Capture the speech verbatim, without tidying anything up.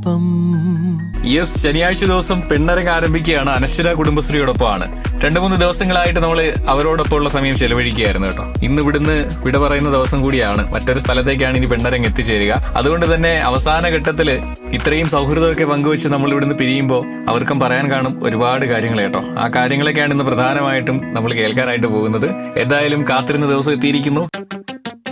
ഒപ്പം. യെസ്, ശനിയാഴ്ച ദിവസം പെണ്ണരങ്ങ് ആരംഭിക്കുകയാണ്. അനശ്വര കുടുംബശ്രീയോടൊപ്പമാണ്. രണ്ടു മൂന്ന് ദിവസങ്ങളായിട്ട് നമ്മൾ അവരോടൊപ്പമുള്ള സമയം ചെലവഴിക്കുകയായിരുന്നു കേട്ടോ. ഇന്ന് ഇവിടുന്ന് വിട പറയുന്ന ദിവസം കൂടിയാണ്. മറ്റൊരു സ്ഥലത്തേക്കാണ് ഇനി പെണ്ണരങ്ങ് എത്തിച്ചേരുക. അതുകൊണ്ട് തന്നെ അവസാന ഘട്ടത്തില് ഇത്രയും സൗഹൃദമൊക്കെ പങ്കുവെച്ച് നമ്മൾ ഇവിടുന്ന് പിരിയുമ്പോൾ അവർക്കും പറയാൻ കാണും ഒരുപാട് കാര്യങ്ങൾ കേട്ടോ. ആ കാര്യങ്ങളൊക്കെയാണ് ഇന്ന് പ്രധാനമായിട്ടും നമ്മൾ കേൾക്കാനായിട്ട് പോകുന്നത്. എന്തായാലും കാത്തിരുന്ന ദിവസം എത്തിയിരിക്കുന്നു.